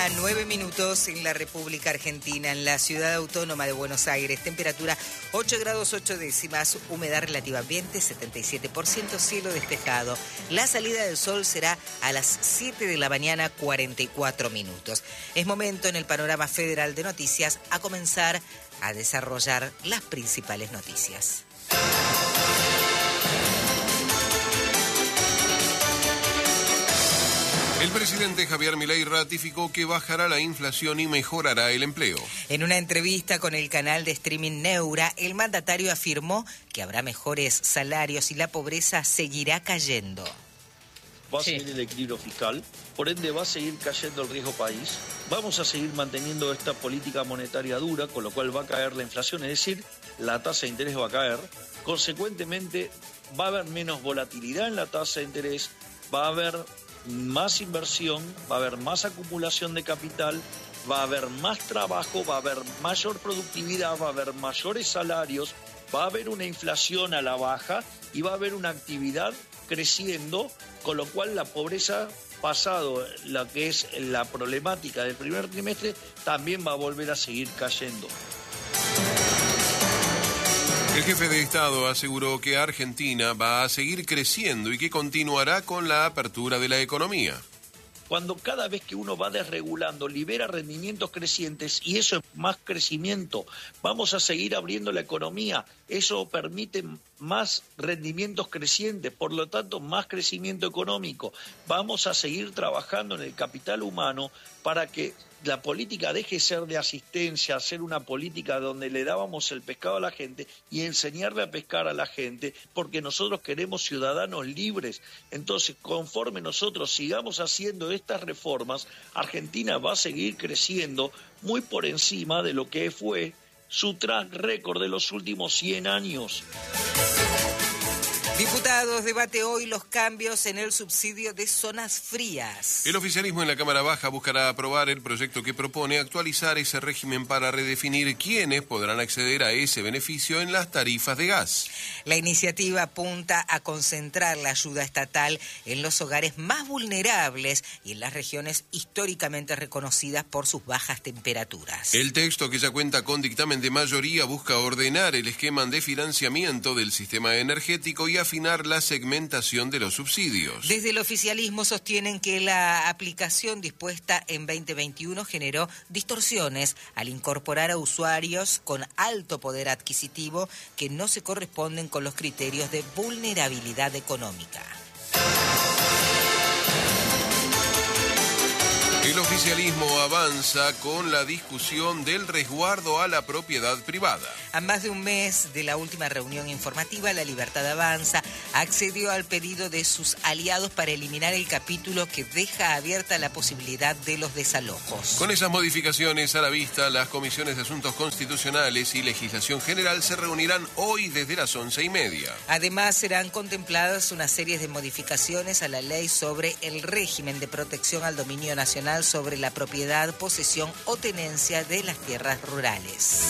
hora 9 minutos en la República Argentina, en la ciudad autónoma de Buenos Aires. Temperatura 8 grados 8 décimas, humedad relativa ambiente 77%, cielo despejado. La salida del sol será a las 7 de la mañana, 44 minutos. Es momento en el panorama federal de noticias a comenzar a desarrollar las principales noticias. El presidente Javier Milei ratificó que bajará la inflación y mejorará el empleo. En una entrevista con el canal de streaming Neura, el mandatario afirmó que habrá mejores salarios y la pobreza seguirá cayendo. Va a seguir el equilibrio fiscal, por ende va a seguir cayendo el riesgo país. Vamos a seguir manteniendo esta política monetaria dura, con lo cual va a caer la inflación, es decir, la tasa de interés va a caer. Consecuentemente, va a haber menos volatilidad en la tasa de interés, va a haber más inversión, va a haber más acumulación de capital, va a haber más trabajo, va a haber mayor productividad, va a haber mayores salarios, va a haber una inflación a la baja y va a haber una actividad creciendo, con lo cual la pobreza, pasado la que es la problemática del primer trimestre, también va a volver a seguir cayendo. El jefe de Estado aseguró que Argentina va a seguir creciendo y que continuará con la apertura de la economía. Cuando cada vez que uno va desregulando, libera rendimientos crecientes y eso es más crecimiento. Vamos a seguir abriendo la economía. Eso permite más rendimientos crecientes, por lo tanto, más crecimiento económico. Vamos a seguir trabajando en el capital humano para que la política deje de ser de asistencia, ser una política donde le dábamos el pescado a la gente y enseñarle a pescar a la gente, porque nosotros queremos ciudadanos libres. Entonces, conforme nosotros sigamos haciendo estas reformas, Argentina va a seguir creciendo muy por encima de lo que fue su track record de los últimos 100 años. Diputados debate hoy los cambios en el subsidio de zonas frías. El oficialismo en la Cámara Baja buscará aprobar el proyecto que propone actualizar ese régimen para redefinir quiénes podrán acceder a ese beneficio en las tarifas de gas. La iniciativa apunta a concentrar la ayuda estatal en los hogares más vulnerables y en las regiones históricamente reconocidas por sus bajas temperaturas. El texto, que ya cuenta con dictamen de mayoría, busca ordenar el esquema de financiamiento del sistema energético y afinar la segmentación de los subsidios. Desde el oficialismo sostienen que la aplicación dispuesta en 2021 generó distorsiones al incorporar a usuarios con alto poder adquisitivo que no se corresponden con los criterios de vulnerabilidad económica. El oficialismo avanza con la discusión del resguardo a la propiedad privada. A más de un mes de la última reunión informativa, La Libertad Avanza accedió al pedido de sus aliados para eliminar el capítulo que deja abierta la posibilidad de los desalojos. Con esas modificaciones a la vista, las comisiones de Asuntos Constitucionales y Legislación General se reunirán hoy desde las 11:30. Además, serán contempladas una serie de modificaciones a la ley sobre el régimen de protección al dominio nacional sobre la propiedad, posesión o tenencia de las tierras rurales.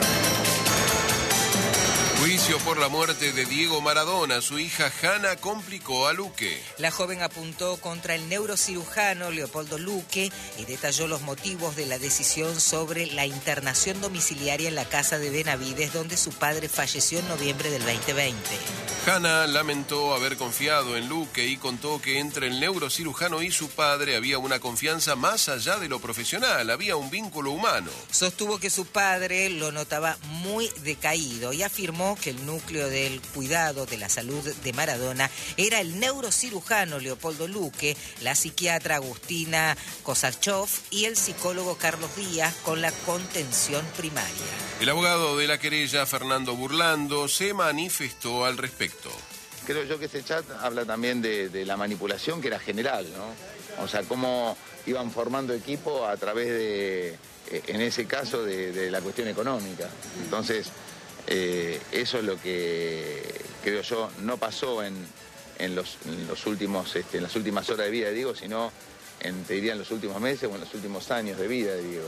Juicio por la muerte de Diego Maradona. Su hija Hanna complicó a Luque. La joven apuntó contra el neurocirujano Leopoldo Luque y detalló los motivos de la decisión sobre la internación domiciliaria en la casa de Benavides, donde su padre falleció en noviembre del 2020. Hanna lamentó haber confiado en Luque y contó que entre el neurocirujano y su padre había una confianza más allá de lo profesional, había un vínculo humano. Sostuvo que su padre lo notaba muy decaído y afirmó que el núcleo del cuidado de la salud de Maradona era el neurocirujano Leopoldo Luque, la psiquiatra Agustina Kosachov y el psicólogo Carlos Díaz, con la contención primaria. El abogado de la querella, Fernando Burlando, se manifestó al respecto. Creo yo que ese chat habla también de la manipulación, que era general, ¿no? O sea, cómo iban formando equipo a través de, en ese caso, de la cuestión económica. Entonces, eso es lo que creo yo no pasó en las últimas horas de vida de Diego, sino te diría en los últimos meses o en los últimos años de vida de Diego.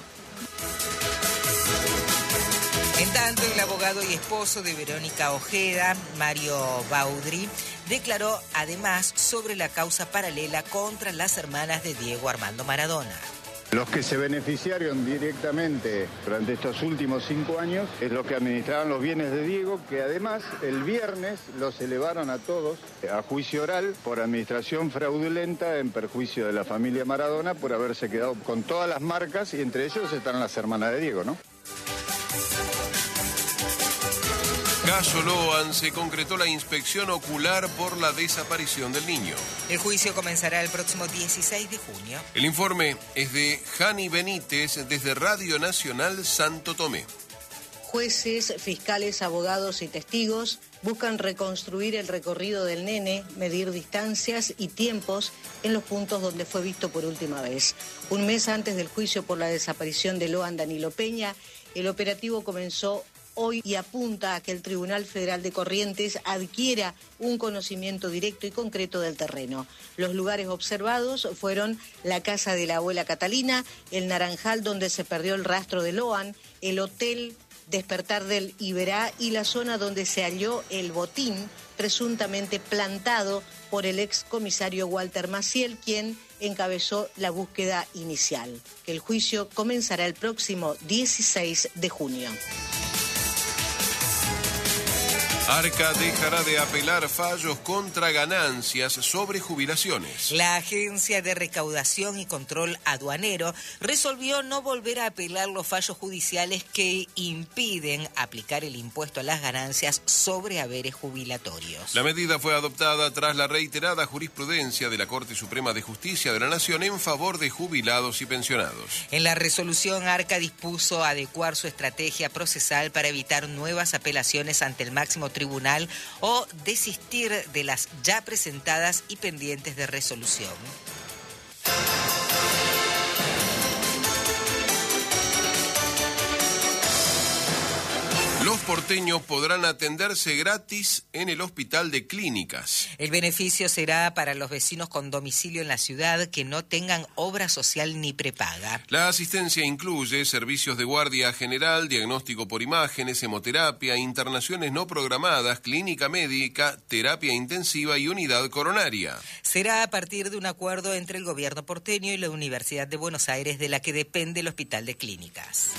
En tanto, el abogado y esposo de Verónica Ojeda, Mario Baudry, declaró además sobre la causa paralela contra las hermanas de Diego Armando Maradona. Los que se beneficiaron directamente durante estos últimos 5 años es los que administraban los bienes de Diego, que además el viernes los elevaron a todos a juicio oral por administración fraudulenta en perjuicio de la familia Maradona por haberse quedado con todas las marcas y entre ellos están las hermanas de Diego, ¿no? Caso Loan, se concretó la inspección ocular por la desaparición del niño. El juicio comenzará el próximo 16 de junio. El informe es de Jani Benítez desde Radio Nacional Santo Tomé. Jueces, fiscales, abogados y testigos buscan reconstruir el recorrido del nene, medir distancias y tiempos en los puntos donde fue visto por última vez. Un mes antes del juicio por la desaparición de Loan Danilo Peña, el operativo comenzó hoy y apunta a que el Tribunal Federal de Corrientes adquiera un conocimiento directo y concreto del terreno. Los lugares observados fueron la casa de la abuela Catalina, el Naranjal donde se perdió el rastro de Loan, el hotel Despertar del Iberá y la zona donde se halló el botín presuntamente plantado por el excomisario Walter Maciel, quien encabezó la búsqueda inicial. El juicio comenzará el próximo 16 de junio. Arca dejará de apelar fallos contra ganancias sobre jubilaciones. La Agencia de Recaudación y Control Aduanero resolvió no volver a apelar los fallos judiciales que impiden aplicar el impuesto a las ganancias sobre haberes jubilatorios. La medida fue adoptada tras la reiterada jurisprudencia de la Corte Suprema de Justicia de la Nación en favor de jubilados y pensionados. En la resolución, Arca dispuso adecuar su estrategia procesal para evitar nuevas apelaciones ante el máximo tribunal o desistir de las ya presentadas y pendientes de resolución. Los porteños podrán atenderse gratis en el Hospital de Clínicas. El beneficio será para los vecinos con domicilio en la ciudad que no tengan obra social ni prepaga. La asistencia incluye servicios de guardia general, diagnóstico por imágenes, hemoterapia, internaciones no programadas, clínica médica, terapia intensiva y unidad coronaria. Será a partir de un acuerdo entre el gobierno porteño y la Universidad de Buenos Aires, de la que depende el Hospital de Clínicas.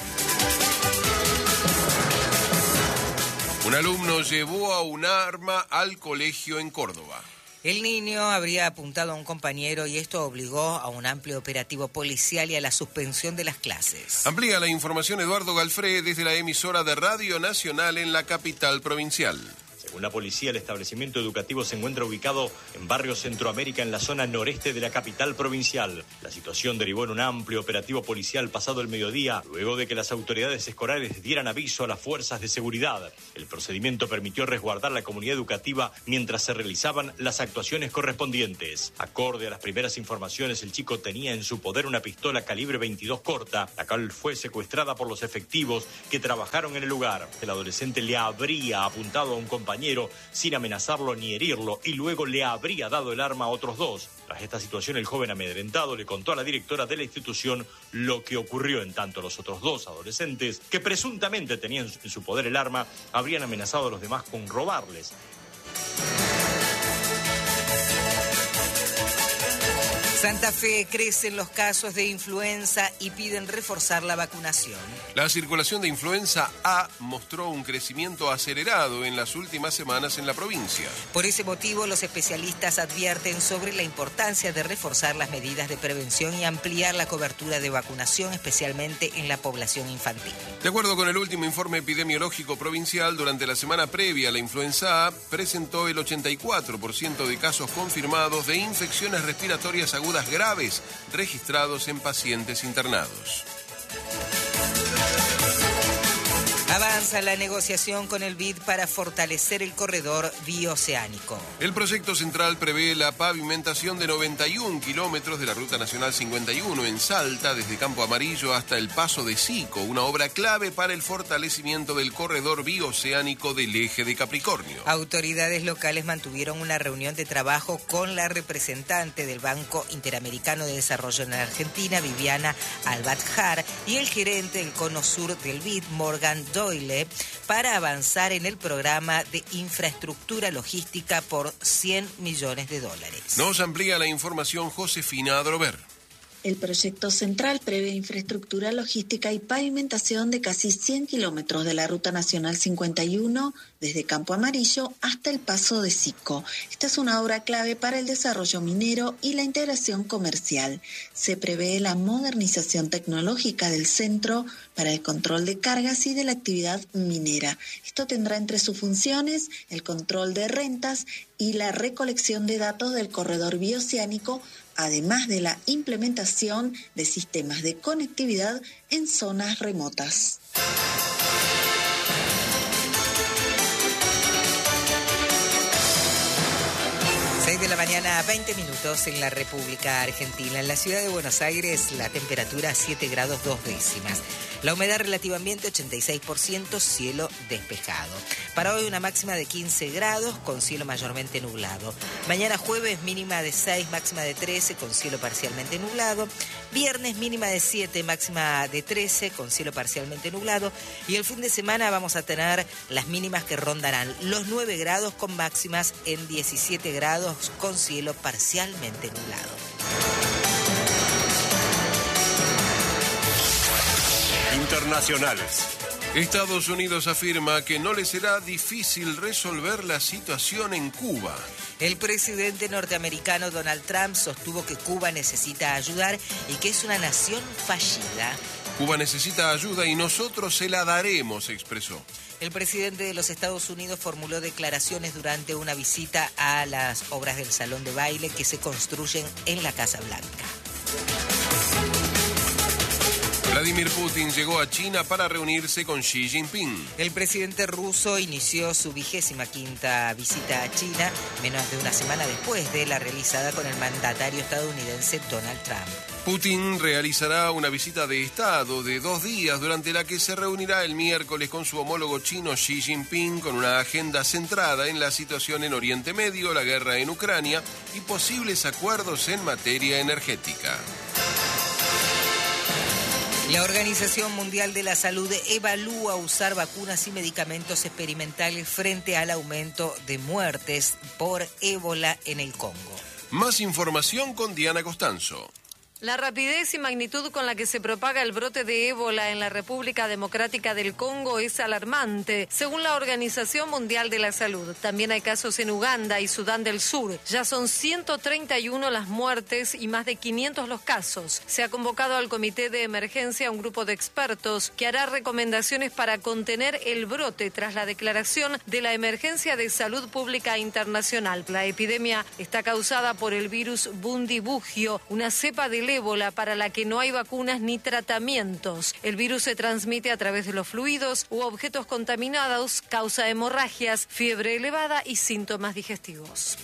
Un alumno llevó a un arma al colegio en Córdoba. El niño habría apuntado a un compañero y esto obligó a un amplio operativo policial y a la suspensión de las clases. Amplía la información Eduardo Galfré desde la emisora de Radio Nacional en la capital provincial. Según la policía, el establecimiento educativo se encuentra ubicado en Barrio Centroamérica, en la zona noreste de la capital provincial. La situación derivó en un amplio operativo policial pasado el mediodía, luego de que las autoridades escolares dieran aviso a las fuerzas de seguridad. El procedimiento permitió resguardar la comunidad educativa mientras se realizaban las actuaciones correspondientes. Acorde a las primeras informaciones, el chico tenía en su poder una pistola calibre 22 corta, la cual fue secuestrada por los efectivos que trabajaron en el lugar. El adolescente le habría apuntado a un compañero sin amenazarlo ni herirlo y luego le habría dado el arma a otros dos. Tras esta situación, el joven amedrentado le contó a la directora de la institución lo que ocurrió. En tanto, los otros dos adolescentes, que presuntamente tenían en su poder el arma, habrían amenazado a los demás con robarles. Santa Fe, crecen los casos de influenza y piden reforzar la vacunación. La circulación de influenza A mostró un crecimiento acelerado en las últimas semanas en la provincia. Por ese motivo, los especialistas advierten sobre la importancia de reforzar las medidas de prevención y ampliar la cobertura de vacunación, especialmente en la población infantil. De acuerdo con el último informe epidemiológico provincial, durante la semana previa a la influenza A, presentó el 84% de casos confirmados de infecciones respiratorias agudas graves registrados en pacientes internados. Avanza la negociación con el BID para fortalecer el corredor bioceánico. El proyecto central prevé la pavimentación de 91 kilómetros de la Ruta Nacional 51 en Salta, desde Campo Amarillo hasta el Paso de Sico, una obra clave para el fortalecimiento del corredor bioceánico del eje de Capricornio. Autoridades locales mantuvieron una reunión de trabajo con la representante del Banco Interamericano de Desarrollo en la Argentina, Viviana Albadjar, y el gerente del Cono Sur del BID, Morgan Doyle, para avanzar en el programa de infraestructura logística por $100 millones. Nos amplía la información Josefina Adrover. El proyecto central prevé infraestructura logística y pavimentación de casi 100 kilómetros de la Ruta Nacional 51, desde Campo Amarillo hasta el Paso de Sico. Esta es una obra clave para el desarrollo minero y la integración comercial. Se prevé la modernización tecnológica del centro para el control de cargas y de la actividad minera. Esto tendrá entre sus funciones el control de rentas y la recolección de datos del corredor bioceánico, además de la implementación de sistemas de conectividad en zonas remotas. 6 de la mañana, 20 minutos en la República Argentina. En la ciudad de Buenos Aires, la temperatura 7 grados 2 décimas. La humedad relativa ambiente 86%, cielo despejado. Para hoy una máxima de 15 grados con cielo mayormente nublado. Mañana jueves mínima de 6, máxima de 13 con cielo parcialmente nublado. Viernes mínima de 7, máxima de 13 con cielo parcialmente nublado. Y el fin de semana vamos a tener las mínimas que rondarán los 9 grados con máximas en 17 grados con cielo parcialmente nublado. Internacionales. Estados Unidos afirma que no le será difícil resolver la situación en Cuba. El presidente norteamericano Donald Trump sostuvo que Cuba necesita ayudar y que es una nación fallida. Cuba necesita ayuda y nosotros se la daremos, expresó. El presidente de los Estados Unidos formuló declaraciones durante una visita a las obras del salón de baile que se construyen en la Casa Blanca. Vladimir Putin llegó a China para reunirse con Xi Jinping. El presidente ruso inició su 25ª visita a China, menos de una semana después de la realizada con el mandatario estadounidense Donald Trump. Putin realizará una visita de Estado de 2 días, durante la que se reunirá el miércoles con su homólogo chino Xi Jinping, con una agenda centrada en la situación en Oriente Medio, la guerra en Ucrania y posibles acuerdos en materia energética. La Organización Mundial de la Salud evalúa usar vacunas y medicamentos experimentales frente al aumento de muertes por ébola en el Congo. Más información con Diana Costanzo. La rapidez y magnitud con la que se propaga el brote de ébola en la República Democrática del Congo es alarmante, según la Organización Mundial de la Salud. También hay casos en Uganda y Sudán del Sur. Ya son 131 las muertes y más de 500 los casos. Se ha convocado al Comité de Emergencia un grupo de expertos que hará recomendaciones para contener el brote tras la declaración de la Emergencia de Salud Pública Internacional. La epidemia está causada por el virus Bundibugyo, una cepa del ébola para la que no hay vacunas ni tratamientos. El virus se transmite a través de los fluidos u objetos contaminados, causa hemorragias, fiebre elevada y síntomas digestivos.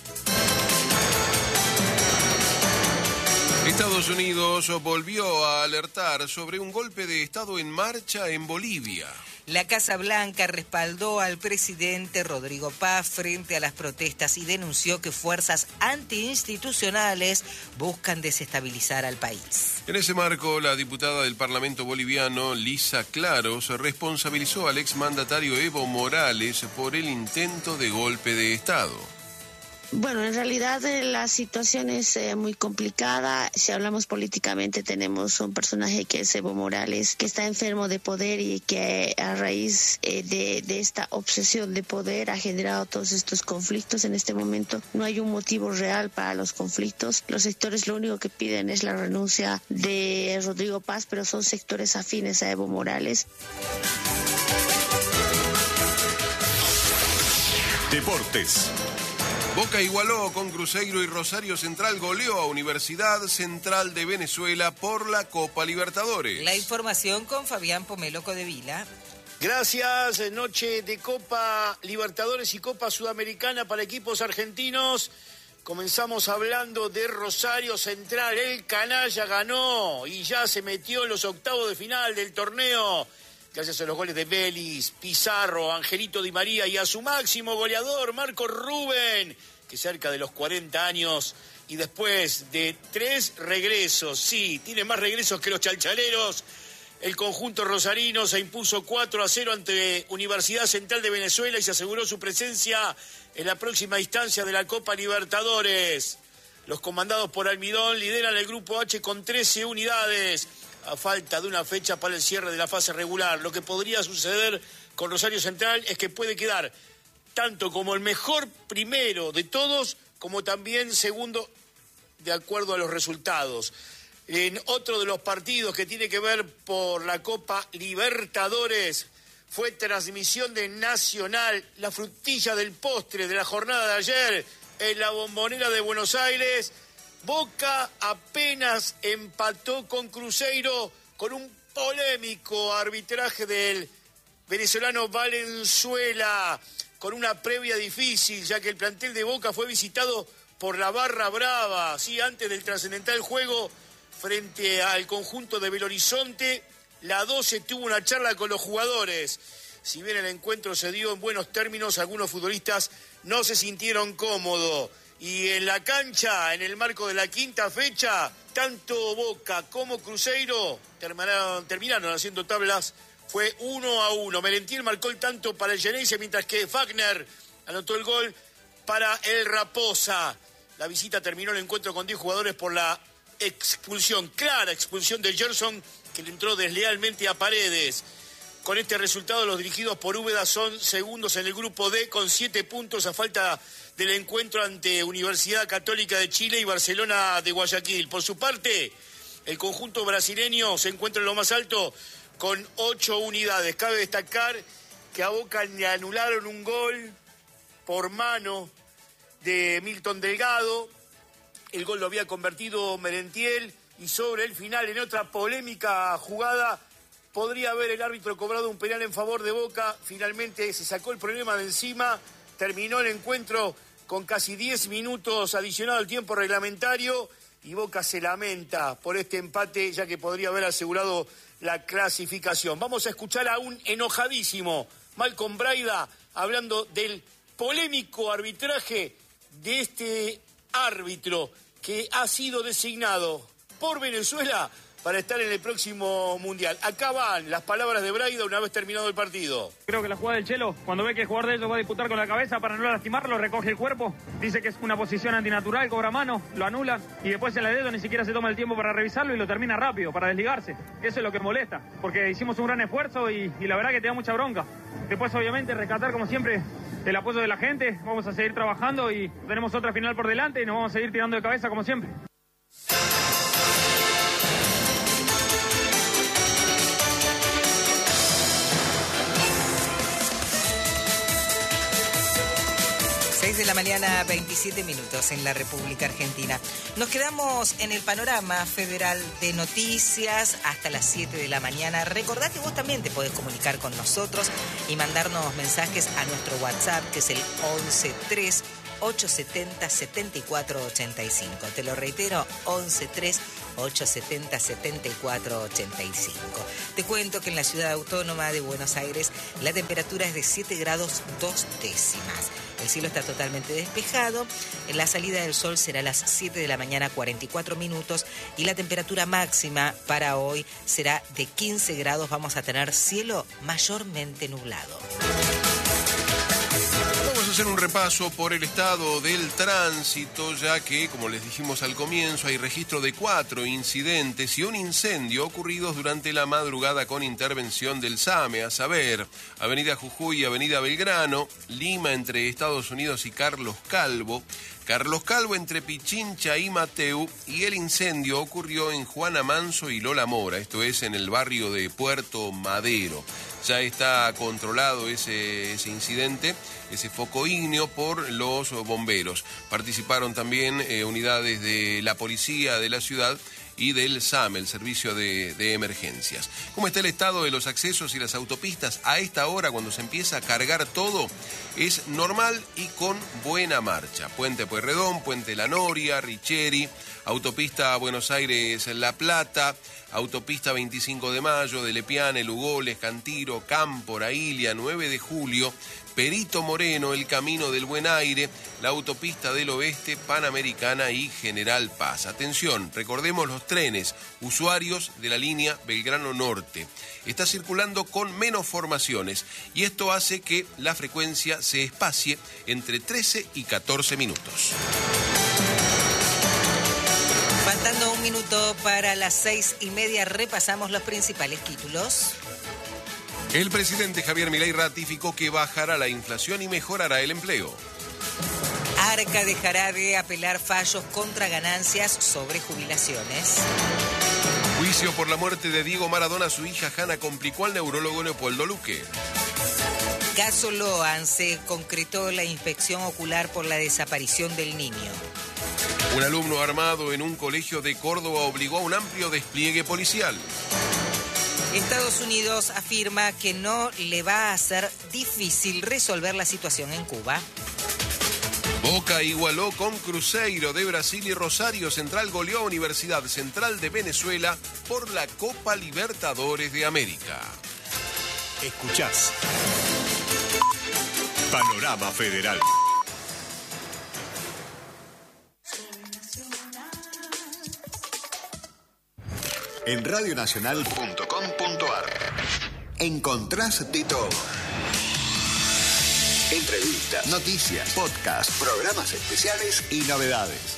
Estados Unidos volvió a alertar sobre un golpe de Estado en marcha en Bolivia. La Casa Blanca respaldó al presidente Rodrigo Paz frente a las protestas y denunció que fuerzas antiinstitucionales buscan desestabilizar al país. En ese marco, la diputada del Parlamento boliviano, Lisa Claros, responsabilizó al exmandatario Evo Morales por el intento de golpe de Estado. Bueno, en realidad la situación es muy complicada. Si hablamos políticamente, tenemos un personaje que es Evo Morales, que está enfermo de poder y que a raíz de esta obsesión de poder ha generado todos estos conflictos. En este momento no hay un motivo real para los conflictos. Los sectores lo único que piden es la renuncia de Rodrigo Paz, pero son sectores afines a Evo Morales. Deportes. Boca igualó con Cruzeiro y Rosario Central goleó a Universidad Central de Venezuela por la Copa Libertadores. La información con Fabián Pomelo de Vila. Gracias, noche de Copa Libertadores y Copa Sudamericana para equipos argentinos. Comenzamos hablando de Rosario Central, el canalla ganó y ya se metió en los octavos de final del torneo. Gracias a los goles de Vélez, Pizarro, Angelito Di María y a su máximo goleador, Marco Rubén, que cerca de los 40 años y después de 3 regresos, sí, tiene más regresos que los chalchaleros, el conjunto rosarino se impuso 4-0 ante Universidad Central de Venezuela y se aseguró su presencia en la próxima instancia de la Copa Libertadores. Los comandados por Almidón lideran el grupo H con 13 unidades, a falta de una fecha para el cierre de la fase regular. Lo que podría suceder con Rosario Central es que puede quedar tanto como el mejor primero de todos, como también segundo de acuerdo a los resultados. En otro de los partidos que tiene que ver por la Copa Libertadores, fue transmisión de Nacional, la frutilla del postre de la jornada de ayer en la Bombonera de Buenos Aires. Boca apenas empató con Cruzeiro con un polémico arbitraje del venezolano Valenzuela, con una previa difícil, ya que el plantel de Boca fue visitado por la Barra Brava, sí, antes del trascendental juego frente al conjunto de Belo Horizonte. La 12 tuvo una charla con los jugadores. Si bien el encuentro se dio en buenos términos, algunos futbolistas no se sintieron cómodos. Y en la cancha, en el marco de la quinta fecha, tanto Boca como Cruzeiro terminaron haciendo tablas. Fue 1-1. Merentiel marcó el tanto para el Geneise, mientras que Wagner anotó el gol para el Raposa. La visita terminó el encuentro con 10 jugadores por la clara expulsión de Gerson, que le entró deslealmente a Paredes. Con este resultado, los dirigidos por Úbeda son segundos en el grupo D con 7 puntos a falta del encuentro ante Universidad Católica de Chile y Barcelona de Guayaquil. Por su parte, el conjunto brasileño se encuentra en lo más alto con 8 unidades. Cabe destacar que a Boca le anularon un gol por mano de Milton Delgado. El gol lo había convertido Merentiel y sobre el final, en otra polémica jugada, podría haber el árbitro cobrado un penal en favor de Boca. Finalmente se sacó el problema de encima, terminó el encuentro con casi 10 minutos adicionado al tiempo reglamentario y Boca se lamenta por este empate, ya que podría haber asegurado la clasificación. Vamos a escuchar a un enojadísimo Malcolm Braida hablando del polémico arbitraje de este árbitro que ha sido designado por Venezuela para estar en el próximo Mundial. Acá van las palabras de Braida una vez terminado el partido. Creo que la jugada del Chelo, cuando ve que el jugador de ellos va a disputar con la cabeza para no lastimarlo, recoge el cuerpo, dice que es una posición antinatural, cobra mano, lo anula y después en la dedo ni siquiera se toma el tiempo para revisarlo y lo termina rápido, para desligarse. Eso es lo que molesta, porque hicimos un gran esfuerzo y la verdad que te da mucha bronca. Después, obviamente, rescatar como siempre el apoyo de la gente, vamos a seguir trabajando y tenemos otra final por delante y nos vamos a seguir tirando de cabeza como siempre. De la mañana, 27 minutos en la República Argentina. Nos quedamos en el panorama federal de noticias hasta las 7 de la mañana. Recordá que vos también te podés comunicar con nosotros y mandarnos mensajes a nuestro WhatsApp, que es el 11-3 870 7485. Te lo reitero, 11-3 870 7485. Te cuento que en la ciudad autónoma de Buenos Aires la temperatura es de 7 grados 2 décimas. El cielo está totalmente despejado. La salida del sol será a las 7 de la mañana 44 minutos y la temperatura máxima para hoy será de 15 grados. Vamos a tener cielo mayormente nublado. Vamos a hacer un repaso por el estado del tránsito, ya que, como les dijimos al comienzo, hay registro de 4 incidentes y un incendio ocurridos durante la madrugada con intervención del SAME, a saber, Avenida Jujuy y Avenida Belgrano, Lima entre Estados Unidos y Carlos Calvo entre Pichincha y Mateu, y el incendio ocurrió en Juana Manso y Lola Mora, esto es en el barrio de Puerto Madero. Ya está controlado ese incidente, ese foco ígneo, por los bomberos. Participaron también unidades de la policía de la ciudad y del SAME, el servicio de emergencias. ¿Cómo está el estado de los accesos y las autopistas? A esta hora, cuando se empieza a cargar todo, es normal y con buena marcha. Puente Pueyrredón, Puente La Noria, Richeri, autopista Buenos Aires-La Plata, autopista 25 de Mayo, de Lepiane, Lugoles, Cantiro, Cámpora, Ilia, 9 de Julio, Perito Moreno, el Camino del Buen Aire, la autopista del Oeste, Panamericana y General Paz. Atención, recordemos los trenes, usuarios de la línea Belgrano Norte. Está circulando con menos formaciones y esto hace que la frecuencia se espacie entre 13 y 14 minutos. Faltando un minuto para las 6:30, repasamos los principales títulos. El presidente Javier Milei ratificó que bajará la inflación y mejorará el empleo. Arca dejará de apelar fallos contra ganancias sobre jubilaciones. Juicio por la muerte de Diego Maradona, su hija Hanna complicó al neurólogo Leopoldo Luque. Caso Loan, se concretó la inspección ocular por la desaparición del niño. Un alumno armado en un colegio de Córdoba obligó a un amplio despliegue policial. Estados Unidos afirma que no le va a ser difícil resolver la situación en Cuba. Boca igualó con Cruzeiro de Brasil y Rosario Central goleó a Universidad Central de Venezuela por la Copa Libertadores de América. Escuchás Panorama Federal. En radionacional.com.ar encontrás de todo. Entrevistas, noticias, podcasts, programas especiales y novedades.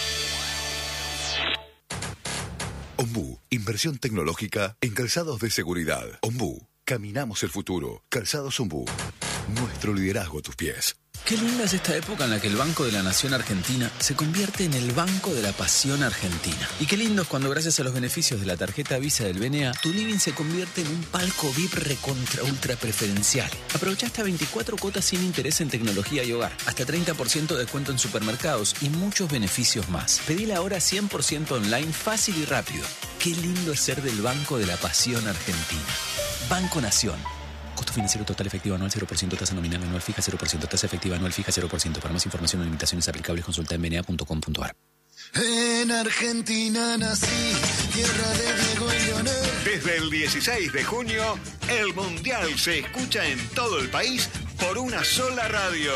Ombú, inversión tecnológica en calzados de seguridad. Ombú, caminamos el futuro. Calzados Ombú, nuestro liderazgo a tus pies. Qué linda es esta época en la que el Banco de la Nación Argentina se convierte en el Banco de la Pasión Argentina. Y qué lindo es cuando, gracias a los beneficios de la tarjeta Visa del BNA, tu living se convierte en un palco VIP recontra ultra preferencial. Aprovecha hasta 24 cuotas sin interés en tecnología y hogar, hasta 30% de descuento en supermercados y muchos beneficios más. Pedila ahora 100% online, fácil y rápido. Qué lindo es ser del Banco de la Pasión Argentina. Banco Nación. Costo financiero total efectivo anual 0%, tasa nominal anual fija 0%, tasa efectiva anual fija 0%. Para más información o limitaciones aplicables consulta en bna.com.ar. En Argentina nací, tierra de Diego y Leonel. Desde el 16 de junio, el Mundial se escucha en todo el país por una sola radio.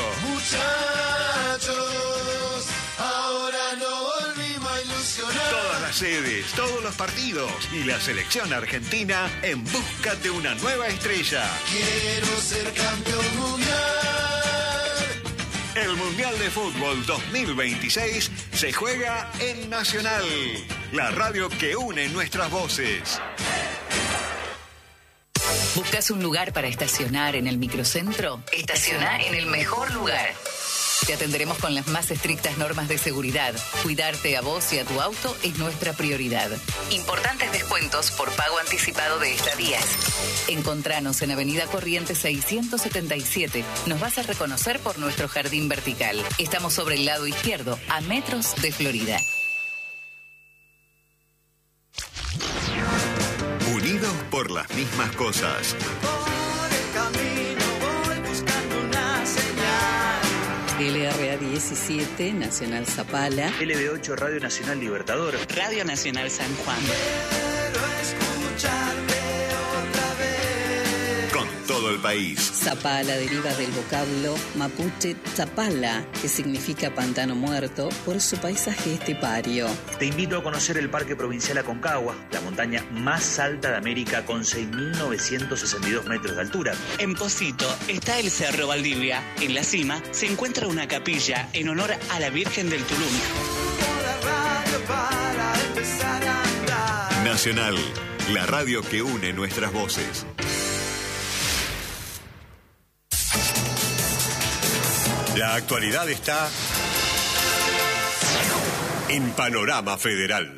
Muchachos, ahora no volvimos a ilusionar. Todas las sedes, todos los partidos y la selección argentina en busca de una nueva estrella. Quiero ser campeón mundial. El Mundial de Fútbol 2026 se juega en Nacional, la radio que une nuestras voces. ¿Buscas un lugar para estacionar en el microcentro? Estaciona en el mejor lugar. Te atenderemos con las más estrictas normas de seguridad. Cuidarte a vos y a tu auto es nuestra prioridad. Importantes descuentos por pago anticipado de estadías. Encontranos en Avenida Corrientes 677. Nos vas a reconocer por nuestro jardín vertical. Estamos sobre el lado izquierdo, a metros de Florida. Unidos por las mismas cosas. LRA 17, Nacional Zapala. LB8, Radio Nacional Libertador. Radio Nacional San Juan. Con todo el país. Zapala deriva del vocablo mapuche Zapala, que significa pantano muerto, por su paisaje estepario. Te invito a conocer el Parque Provincial Aconcagua, la montaña más alta de América con 6.962 metros de altura. En Pocito está el Cerro Valdivia. En la cima se encuentra una capilla en honor a la Virgen del Tulum. Nacional, la radio que une nuestras voces. La actualidad está en Panorama Federal.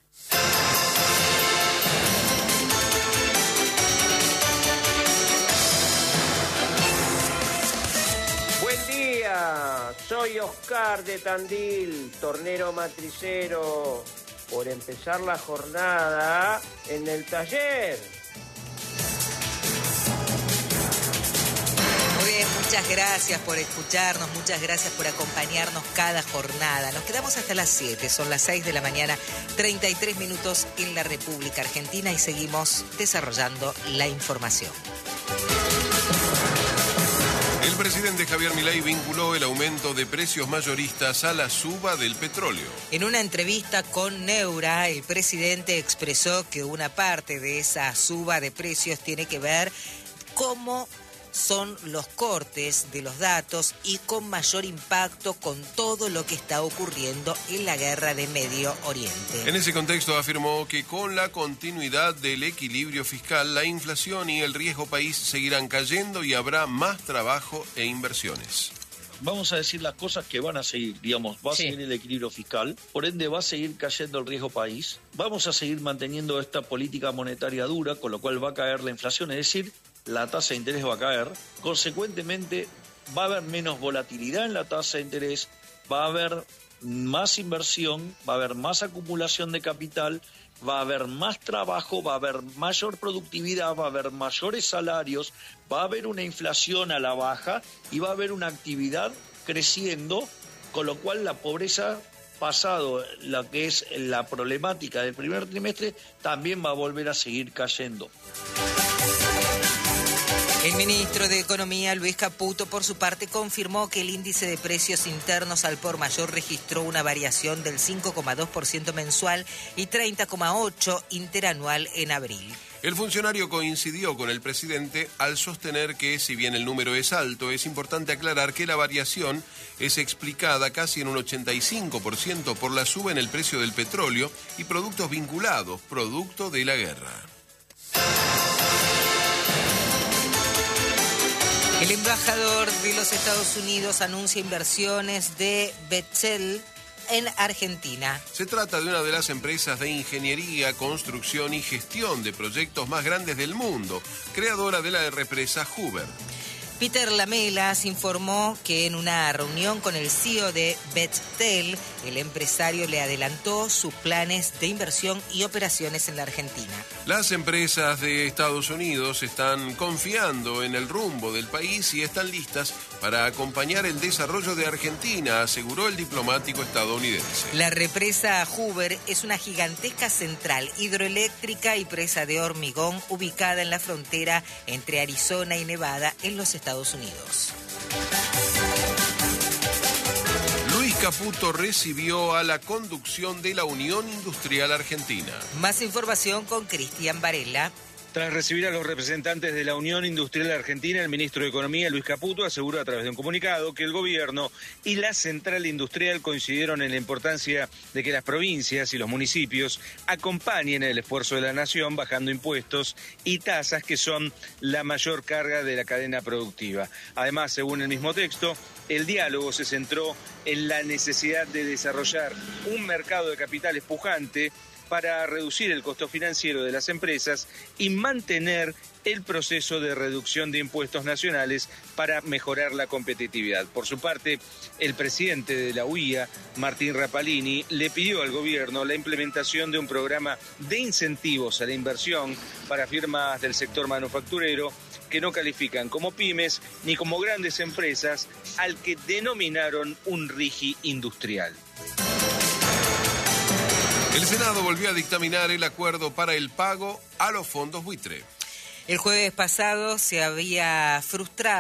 Buen día, soy Oscar de Tandil, tornero matricero, por empezar la jornada en el taller. Muy bien, muchas gracias por escucharnos, muchas gracias por acompañarnos cada jornada. Nos quedamos hasta las 7, son las 6 de la mañana, 33 minutos en la República Argentina y seguimos desarrollando la información. El presidente Javier Milei vinculó el aumento de precios mayoristas a la suba del petróleo. En una entrevista con Neura, el presidente expresó que una parte de esa suba de precios tiene que ver cómo son los cortes de los datos y con mayor impacto con todo lo que está ocurriendo en la guerra de Medio Oriente. En ese contexto afirmó que con la continuidad del equilibrio fiscal, la inflación y el riesgo país seguirán cayendo y habrá más trabajo e inversiones. Vamos a decir las cosas que van a seguir, digamos, va a seguir el equilibrio fiscal, por ende va a seguir cayendo el riesgo país, vamos a seguir manteniendo esta política monetaria dura, con lo cual va a caer la inflación, es decir, la tasa de interés va a caer, consecuentemente va a haber menos volatilidad en la tasa de interés, va a haber más inversión, va a haber más acumulación de capital, va a haber más trabajo, va a haber mayor productividad, va a haber mayores salarios, va a haber una inflación a la baja y va a haber una actividad creciendo, con lo cual la pobreza, pasado lo que es la problemática del primer trimestre, también va a volver a seguir cayendo. El ministro de Economía, Luis Caputo, por su parte, confirmó que el índice de precios internos al por mayor registró una variación del 5,2% mensual y 30,8% interanual en abril. El funcionario coincidió con el presidente al sostener que, si bien el número es alto, es importante aclarar que la variación es explicada casi en un 85% por la suba en el precio del petróleo y productos vinculados, producto de la guerra. El embajador de los Estados Unidos anuncia inversiones de Bechtel en Argentina. Se trata de una de las empresas de ingeniería, construcción y gestión de proyectos más grandes del mundo, creadora de la represa Hoover. Peter Lamelas informó que en una reunión con el CEO de Bechtel, el empresario le adelantó sus planes de inversión y operaciones en la Argentina. Las empresas de Estados Unidos están confiando en el rumbo del país y están listas para acompañar el desarrollo de Argentina, aseguró el diplomático estadounidense. La represa Hoover es una gigantesca central hidroeléctrica y presa de hormigón ubicada en la frontera entre Arizona y Nevada en los Estados Unidos. Luis Caputo recibió a la conducción de la Unión Industrial Argentina. Más información con Cristian Varela. Tras recibir a los representantes de la Unión Industrial Argentina, el ministro de Economía, Luis Caputo, aseguró a través de un comunicado que el gobierno y la central industrial coincidieron en la importancia de que las provincias y los municipios acompañen el esfuerzo de la nación bajando impuestos y tasas que son la mayor carga de la cadena productiva. Además, según el mismo texto, el diálogo se centró en la necesidad de desarrollar un mercado de capitales pujante para reducir el costo financiero de las empresas y mantener el proceso de reducción de impuestos nacionales para mejorar la competitividad. Por su parte, el presidente de la UIA, Martín Rapalini, le pidió al gobierno la implementación de un programa de incentivos a la inversión para firmas del sector manufacturero que no califican como pymes ni como grandes empresas, al que denominaron un RIGI industrial. El Senado volvió a dictaminar el acuerdo para el pago a los fondos buitre. El jueves pasado se había frustrado